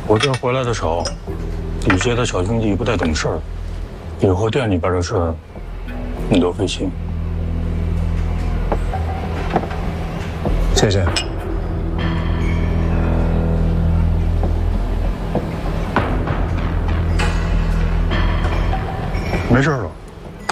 我这回来的少，你接的小兄弟不太懂事儿，以后店里边的事儿你多费心。 谢谢。